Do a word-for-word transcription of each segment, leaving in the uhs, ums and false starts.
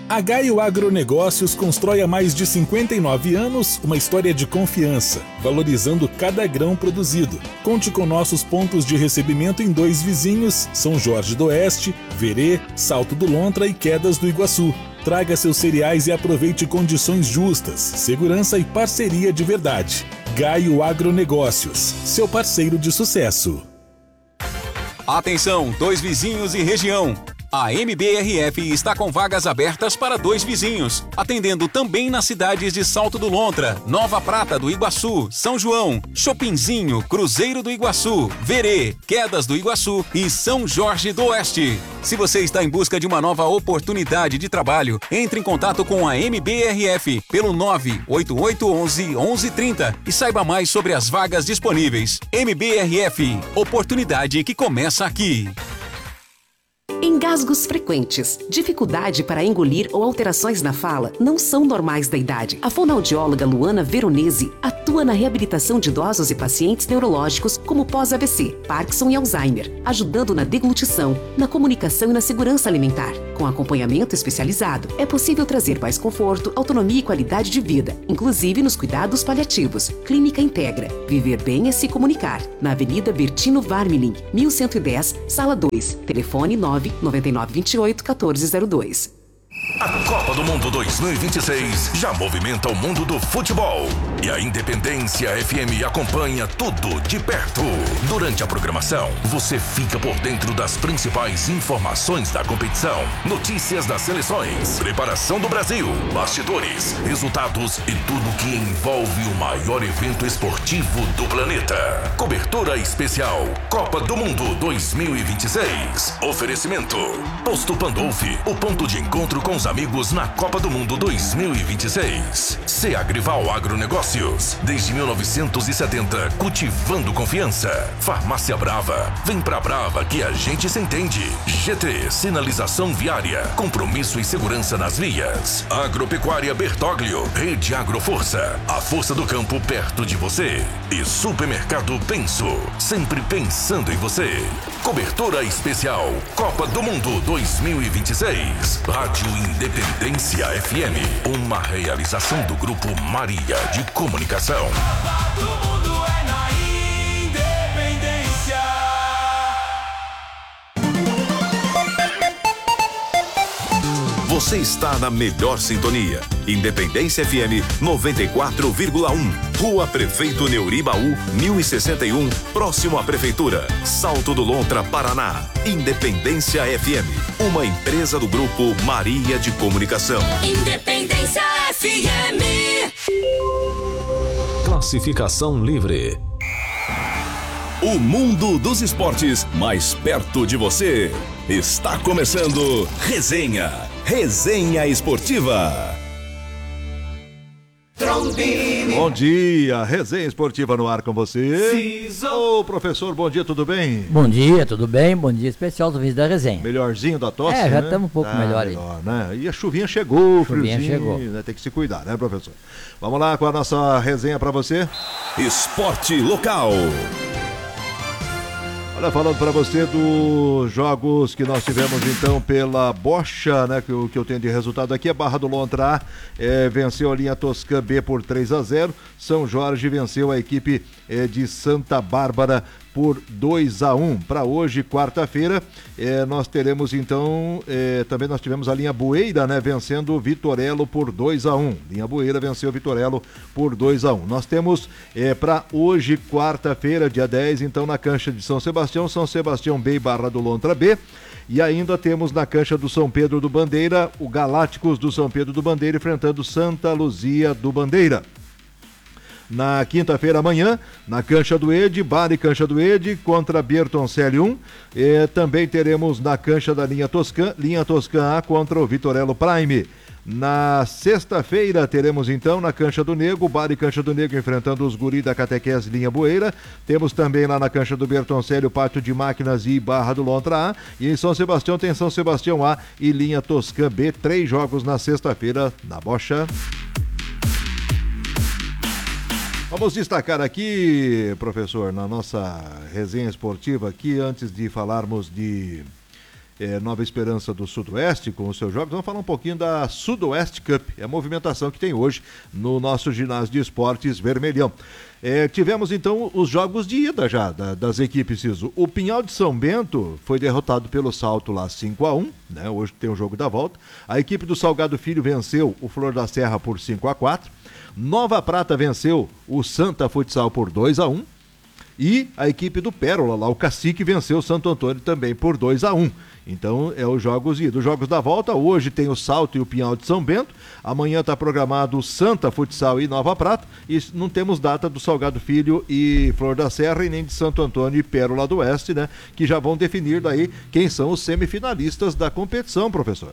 A Gaio Agronegócios constrói há mais de cinquenta e nove anos uma história de confiança, valorizando cada grão produzido. Conte com nossos pontos de recebimento em dois vizinhos, São Jorge do Oeste, Verê, Salto do Lontra e Quedas do Iguaçu. Traga seus cereais e aproveite condições justas, segurança e parceria de verdade. Gaio Agronegócios, seu parceiro de sucesso. Atenção, dois vizinhos e região. A M B R F está com vagas abertas para dois vizinhos, atendendo também nas cidades de Salto do Lontra, Nova Prata do Iguaçu, São João, Chopinzinho, Cruzeiro do Iguaçu, Verê, Quedas do Iguaçu e São Jorge do Oeste. Se você está em busca de uma nova oportunidade de trabalho, entre em contato com a M B R F pelo nove oito oito um um, um um três zero e saiba mais sobre as vagas disponíveis. M B R F, oportunidade que começa aqui. Engasgos frequentes, dificuldade para engolir ou alterações na fala não são normais da idade. A fonoaudióloga Luana Veronese atua na reabilitação de idosos e pacientes neurológicos como pós-A V C, Parkinson e Alzheimer, ajudando na deglutição, na comunicação e na segurança alimentar. Com acompanhamento especializado, é possível trazer mais conforto, autonomia e qualidade de vida, inclusive nos cuidados paliativos. Clínica Integra. Viver bem é se comunicar. Na Avenida Bertino Varmiling, mil cento e dez, Sala dois. Telefone nove nove nove dois oito um quatro zero dois. A Copa do Mundo dois mil e vinte e seis já movimenta o mundo do futebol. E a Independência F M acompanha tudo de perto. Durante a programação, você fica por dentro das principais informações da competição, notícias das seleções, preparação do Brasil, bastidores, resultados e tudo que envolve o maior evento esportivo do planeta. Cobertura especial Copa do Mundo dois mil e vinte e seis. Oferecimento Posto Pandolfi, o ponto de encontro com os amigos na Copa do Mundo dois mil e vinte e seis. Seagrival Agronegócios, desde mil novecentos e setenta, cultivando confiança. Farmácia Brava, vem pra Brava que a gente se entende. G T, sinalização viária, compromisso e segurança nas vias. Agropecuária Bertoglio, Rede Agroforça, a força do campo perto de você. E Supermercado Penso, sempre pensando em você. Cobertura especial Copa do Mundo dois mil e vinte e seis. Rádio Independência F M, uma realização do Grupo Maria de Comunicação. Copa do Mundo é na Independência. Você está na melhor sintonia. Independência F M noventa e quatro vírgula um. Rua Prefeito Neuribaú, mil e sessenta e um, próximo à Prefeitura. Salto do Lontra, Paraná. Independência F M, uma empresa do Grupo Maria de Comunicação. Independência F M. Classificação livre. O mundo dos esportes mais perto de você. Está começando Resenha. Resenha Esportiva. Trombini. Bom dia, Resenha Esportiva no ar com você. Ô, professor, bom dia, tudo bem? Bom dia, tudo bem? Bom dia especial do vídeo da resenha. Melhorzinho da tosse, É, já né? estamos um pouco ah, melhor aí. Melhor, né? E a chuvinha chegou, chuvinha friozinho, chegou. Né? Tem que se cuidar, né, professor? Vamos lá com a nossa resenha para você. Esporte local. Olha, falando para você dos jogos que nós tivemos então pela bocha, né? Que, o que eu tenho de resultado aqui, a Barra do Lontra A é, venceu a linha Toscã B por três a zero. São Jorge venceu a equipe é, de Santa Bárbara por dois a um. Para hoje, quarta-feira, é, nós teremos então, é, também nós tivemos a linha Bueira, né? Vencendo o Vitorello por dois a um. Linha Bueira venceu o Vitorello por dois a um. Nós temos é, para hoje, quarta-feira, dia dez, então na cancha de São Sebastião, São Sebastião B e Barra do Lontra B. E ainda temos na cancha do São Pedro do Bandeira, o Galácticos do São Pedro do Bandeira enfrentando Santa Luzia do Bandeira. Na quinta-feira amanhã, na cancha do Ede, Bar e cancha do Ede contra Bertoncelli um. E também teremos na cancha da linha Toscã, linha Toscã A contra o Vitorello Prime. Na sexta-feira teremos então na cancha do Nego, Bar e cancha do Nego enfrentando os guri da Catequese linha Bueira. Temos também lá na cancha do Bertoncelli o Pátio de Máquinas e Barra do Lontra A. E em São Sebastião tem São Sebastião A e linha Toscã B. Três jogos na sexta-feira na bocha. Vamos destacar aqui, professor, na nossa resenha esportiva aqui, antes de falarmos de é, Nova Esperança do Sudoeste com os seus jogos. Vamos falar um pouquinho da Sudoeste Cup, é a movimentação que tem hoje no nosso ginásio de esportes Vermelhão. É, tivemos então os jogos de ida já da, das equipes, Ciso. O Pinhal de São Bento foi derrotado pelo Salto lá cinco a um, né? Hoje tem o jogo da volta. A equipe do Salgado Filho venceu o Flor da Serra por cinco a quatro. Nova Prata venceu o Santa Futsal por dois a um. E a equipe do Pérola, lá o Cacique, venceu o Santo Antônio também por dois a um. Então é os jogos e dos jogos da volta. Hoje tem o Salto e o Pinhal de São Bento. Amanhã está programado o Santa Futsal e Nova Prata. E não temos data do Salgado Filho e Flor da Serra e nem de Santo Antônio e Pérola do Oeste, né? Que já vão definir daí quem são os semifinalistas da competição, professor.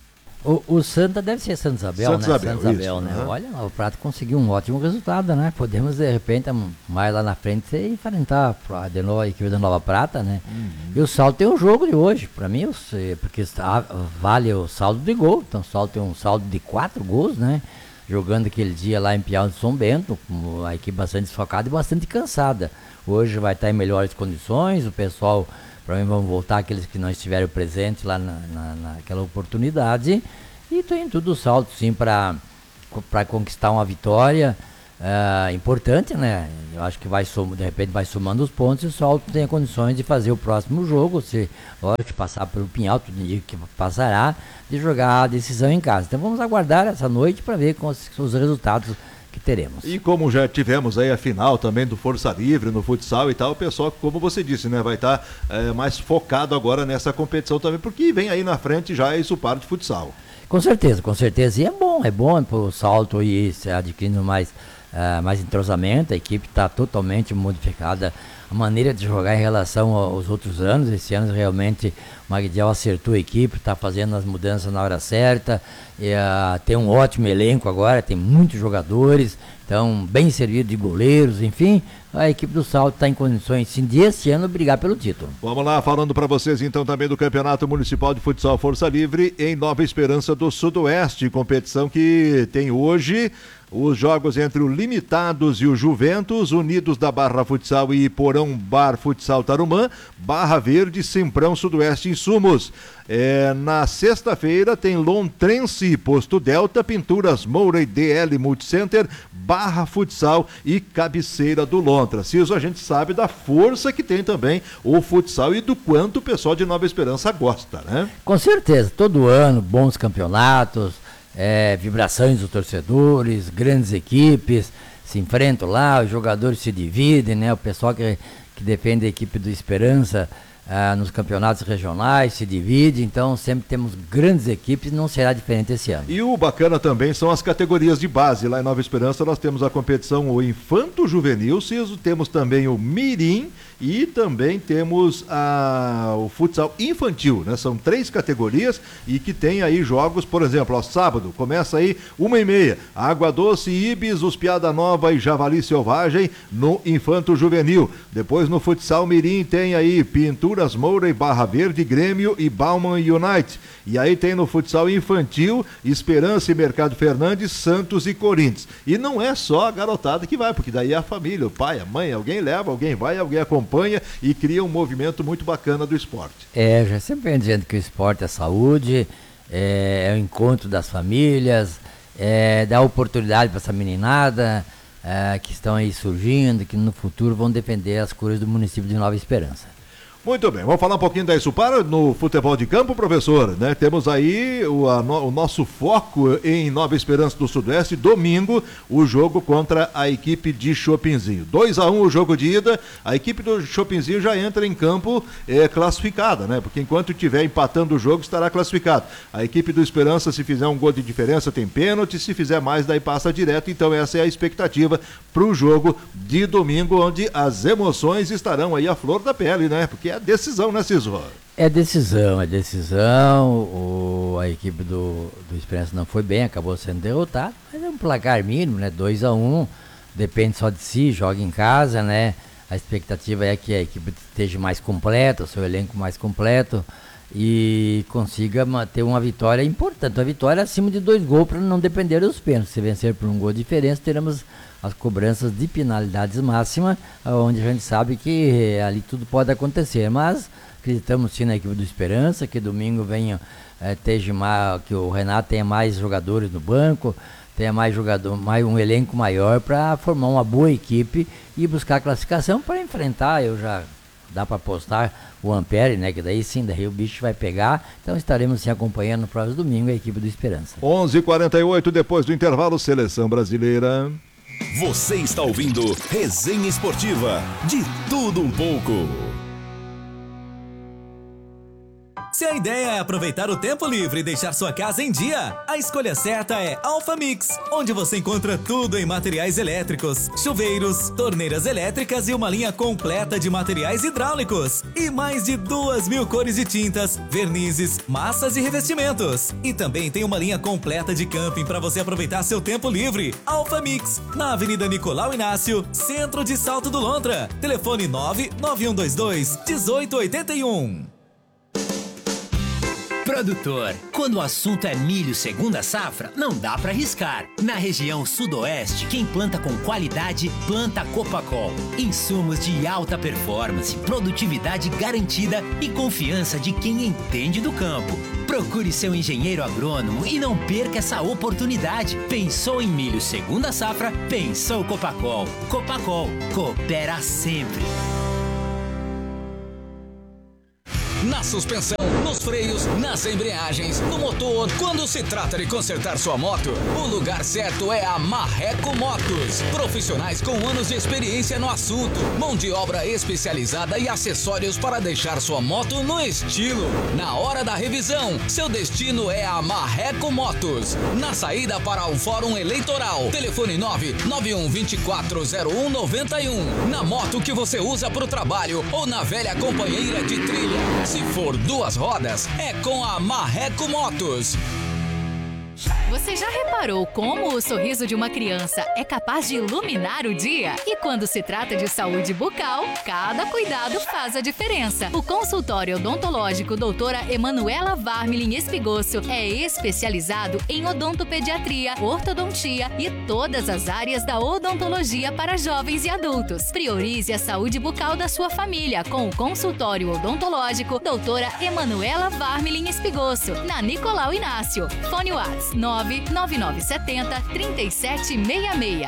O, o Santa deve ser Santa Isabel, Santa né? Isabel, Santa Isabel, isso, né? Uhum. Olha, o Prato conseguiu um ótimo resultado, né? Podemos, de repente, mais lá na frente, enfrentar a, de novo, a equipe da Nova Prata, né? Uhum. E o saldo tem um jogo de hoje, pra mim, eu sei, porque está, vale o saldo de gol. Então o saldo tem um saldo de quatro gols, né? Jogando aquele dia lá em Pinhal de São Bento, com a equipe bastante desfocada e bastante cansada. Hoje vai estar em melhores condições, o pessoal, para mim, vão voltar aqueles que não estiveram presentes lá na, na, naquela oportunidade. E tem tudo o salto, sim, para conquistar uma vitória uh, importante, né? Eu acho que vai som, de repente vai somando os pontos e o salto tem condições de fazer o próximo jogo, se lógico que passar pelo Pinhal, tudo indica que passará, de jogar a decisão em casa. Então vamos aguardar essa noite para ver com os, os resultados que teremos. E como já tivemos aí a final também do Força Livre no futsal e tal, o pessoal, como você disse, né, vai estar tá, é, mais focado agora nessa competição também, porque vem aí na frente já esse par de futsal. Com certeza, com certeza. E é bom, é bom para o salto ir se adquirindo mais, uh, mais entrosamento. A equipe está totalmente modificada. A maneira de jogar em relação aos outros anos. Esse ano realmente o Magdiel acertou a equipe, está fazendo as mudanças na hora certa. E, uh, tem um ótimo elenco agora, tem muitos jogadores, então bem servido de goleiros, enfim. A equipe do Salto está em condições, sim, de este ano brigar pelo título. Vamos lá, falando para vocês então também do Campeonato Municipal de Futsal Força Livre em Nova Esperança do Sudoeste, competição que tem hoje os jogos entre o Limitados e o Juventus, Unidos da Barra Futsal e Porão Bar Futsal Tarumã, Barra Verde, Simprão Sudoeste Insumos. É, na sexta-feira tem Lontrense, Posto Delta, Pinturas Moura e D L Multicenter, Barra Futsal e Cabeceira do Lontra. Ciso, a gente sabe da força que tem também o futsal e do quanto o pessoal de Nova Esperança gosta, né? Com certeza, todo ano, bons campeonatos, é, vibrações dos torcedores, grandes equipes se enfrentam lá, os jogadores se dividem, né? O pessoal que, que defende a equipe do Esperança ah, nos campeonatos regionais se divide, então sempre temos grandes equipes e não será diferente esse ano. E o bacana também são as categorias de base. Lá em Nova Esperança nós temos a competição o Infanto Juvenil, Ciso, temos também o Mirim e também temos a, o futsal infantil, né? São três categorias e que tem aí jogos, por exemplo, ó, sábado começa aí uma e meia, Água Doce, Ibis, Os Piada Nova e Javali Selvagem no Infanto Juvenil. Depois no futsal Mirim tem aí Pinturas Moura e Barra Verde, Grêmio e Bauman United. E aí tem no futsal infantil Esperança e Mercado Fernandes, Santos e Corinthians. E não é só a garotada que vai, porque daí é a família, o pai, a mãe, alguém leva, alguém vai, alguém acompanha e cria um movimento muito bacana do esporte. É, já sempre vem dizendo que o esporte é saúde, é, é o encontro das famílias, é, dá oportunidade para essa meninada é, que estão aí surgindo, que no futuro vão defender as cores do município de Nova Esperança. Muito bem, vamos falar um pouquinho da Isupar no futebol de campo, professor, né? Temos aí o, a, no, o nosso foco em Nova Esperança do Sudoeste, domingo, o jogo contra a equipe de Chopinzinho. dois a um o jogo de ida, a equipe do Chopinzinho já entra em campo é, classificada, né? Porque enquanto estiver empatando o jogo, estará classificado. A equipe do Esperança, se fizer um gol de diferença, tem pênalti, se fizer mais, daí passa direto. Então essa é a expectativa para o jogo de domingo, onde as emoções estarão aí à flor da pele, né? Porque é decisão, né, Ciso? É decisão, é decisão. O, a equipe do, do Esperança não foi bem, acabou sendo derrotada, mas é um placar mínimo, né? dois a um, depende só de si, joga em casa, né? A expectativa é que a equipe esteja mais completa, o seu elenco mais completo e consiga ter uma vitória importante, uma vitória acima de dois gols para não depender dos pênaltis. Se vencer por um gol de diferença, teremos as cobranças de penalidades máximas, onde a gente sabe que ali tudo pode acontecer, mas acreditamos sim na equipe do Esperança, que domingo venha, é, esteja mais, que o Renato tenha mais jogadores no banco, tenha mais jogador, mais um elenco maior para formar uma boa equipe e buscar a classificação para enfrentar. Eu já dá para apostar o Ampere, né? Que daí sim, daí o bicho vai pegar. Então estaremos sim acompanhando no próximo domingo a equipe do Esperança. onze e quarenta e oito, depois do intervalo, Seleção Brasileira. Você está ouvindo Resenha Esportiva, de tudo um pouco. Se a ideia é aproveitar o tempo livre e deixar sua casa em dia, a escolha certa é Alpha Mix, onde você encontra tudo em materiais elétricos, chuveiros, torneiras elétricas e uma linha completa de materiais hidráulicos. E mais de duas mil cores de tintas, vernizes, massas e revestimentos. E também tem uma linha completa de camping para você aproveitar seu tempo livre. Alpha Mix, na Avenida Nicolau Inácio, centro de Salto do Lontra. Telefone nove nove um dois dois, um oito oito um. Produtor, quando o assunto é milho segunda safra, não dá pra arriscar. Na região sudoeste, quem planta com qualidade, planta Copacol. Insumos de alta performance, produtividade garantida e confiança de quem entende do campo. Procure seu engenheiro agrônomo e não perca essa oportunidade. Pensou em milho segunda safra? Pensou Copacol. Copacol, coopera sempre. Na suspensão, nos freios, nas embreagens, no motor. Quando se trata de consertar sua moto, o lugar certo é a Marreco Motos. Profissionais com anos de experiência no assunto, mão de obra especializada e acessórios para deixar sua moto no estilo. Na hora da revisão, seu destino é a Marreco Motos. Na saída para o Fórum Eleitoral, telefone nove nove um dois quatro zero um nove um. Na moto que você usa para o trabalho ou na velha companheira de trilha. Se for duas rodas, é com a Marreco Motos. Você já reparou como o sorriso de uma criança é capaz de iluminar o dia? E quando se trata de saúde bucal, cada cuidado faz a diferença. O consultório odontológico doutora Emanuela Varmilin Espigosso é especializado em odontopediatria, ortodontia e todas as áreas da odontologia para jovens e adultos. Priorize a saúde bucal da sua família com o consultório odontológico doutora Emanuela Varmilin Espigosso, na Nicolau Inácio. Fone Whats nove nove nove sete zero, três sete seis seis.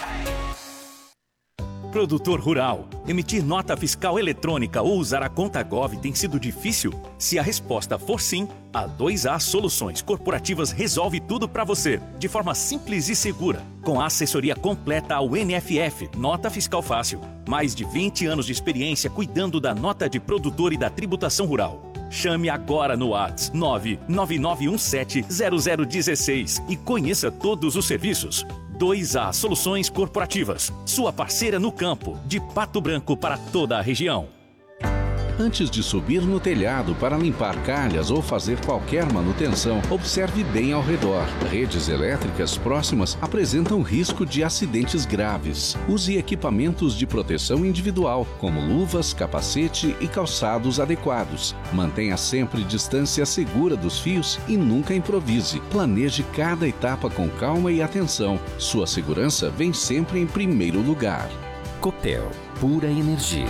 Produtor rural, emitir nota fiscal eletrônica ou usar a conta Gov tem sido difícil? Se a resposta for sim, a dois A Soluções Corporativas resolve tudo para você, de forma simples e segura, com a assessoria completa ao N F F, Nota Fiscal Fácil. Mais de vinte anos de experiência cuidando da nota de produtor e da tributação rural. Chame agora no WhatsApp nove nove nove um sete zero zero um seis e conheça todos os serviços. dois A Soluções Corporativas, sua parceira no campo, de Pato Branco para toda a região. Antes de subir no telhado para limpar calhas ou fazer qualquer manutenção, observe bem ao redor. Redes elétricas próximas apresentam risco de acidentes graves. Use equipamentos de proteção individual, como luvas, capacete e calçados adequados. Mantenha sempre distância segura dos fios e nunca improvise. Planeje cada etapa com calma e atenção. Sua segurança vem sempre em primeiro lugar. Copel, pura energia.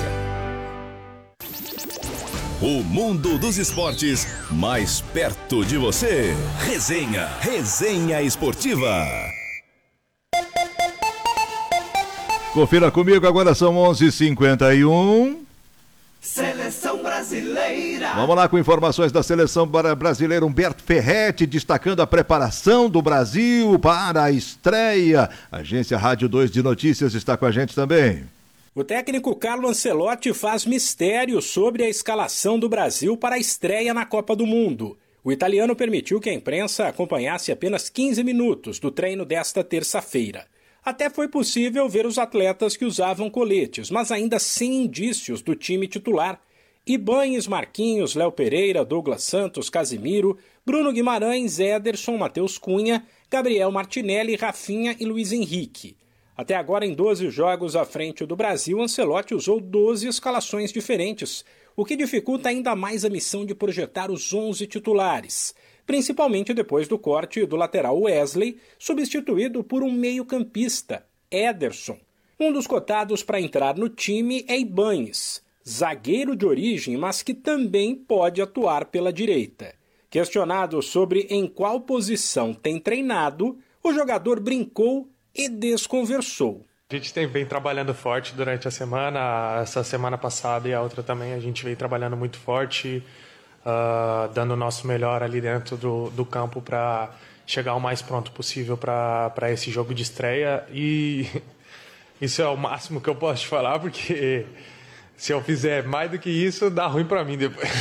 O mundo dos esportes mais perto de você. Resenha, Resenha Esportiva. Confira comigo, agora são onze e cinquenta e um. Seleção Brasileira. Vamos lá com informações da Seleção Brasileira. Humberto Ferretti destacando a preparação do Brasil para a estreia. A agência Rádio dois de Notícias está com a gente também. O técnico Carlo Ancelotti faz mistério sobre a escalação do Brasil para a estreia na Copa do Mundo. O italiano permitiu que a imprensa acompanhasse apenas quinze minutos do treino desta terça-feira. Até foi possível ver os atletas que usavam coletes, mas ainda sem indícios do time titular. Ibañez, Marquinhos, Léo Pereira, Douglas Santos, Casimiro, Bruno Guimarães, Ederson, Matheus Cunha, Gabriel Martinelli, Rafinha e Luiz Henrique. Até agora, em doze jogos à frente do Brasil, Ancelotti usou doze escalações diferentes, o que dificulta ainda mais a missão de projetar os onze titulares, principalmente depois do corte do lateral Wesley, substituído por um meio-campista, Ederson. Um dos cotados para entrar no time é Ibañez. zagueiro de origem, mas que também pode atuar pela direita. Questionado sobre em qual posição tem treinado, o jogador brincou e desconversou. A gente tem, vem trabalhando forte durante a semana, essa semana passada e a outra também, a gente vem trabalhando muito forte, uh, dando o nosso melhor ali dentro do, do campo para chegar o mais pronto possível para esse jogo de estreia. E isso é o máximo que eu posso te falar, porque se eu fizer mais do que isso, dá ruim para mim depois.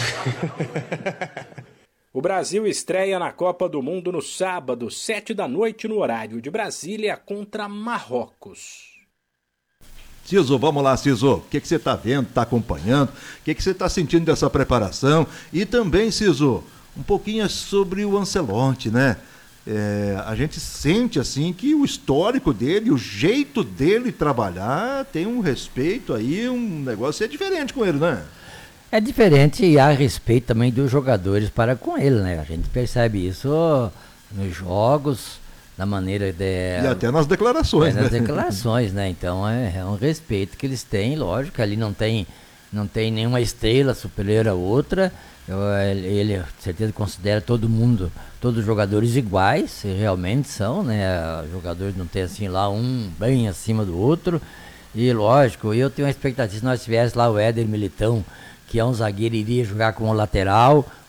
O Brasil estreia na Copa do Mundo no sábado, sete da noite, no horário de Brasília, contra Marrocos. Ciso, vamos lá, Ciso. O que, que você está vendo, está acompanhando? O que, que você está sentindo dessa preparação? E também, Ciso, um pouquinho sobre o Ancelotti, né? É, a gente sente, assim, que o histórico dele, o jeito dele trabalhar, tem um respeito aí, um negócio é diferente com ele, né? É diferente e há respeito também dos jogadores para com ele, né? A gente percebe isso nos jogos, na maneira de... E até nas declarações, é, nas né? declarações, né? Então é, é um respeito que eles têm, lógico, ali não tem, não tem nenhuma estrela superior a outra. Eu, ele, com certeza, considera todo mundo, todos os jogadores iguais, e realmente são, né? Os jogadores não tem assim lá um bem acima do outro. E lógico, eu tenho uma expectativa, se nós tivéssemos lá o Éder Militão, que é um zagueiro, iria jogar como lateral,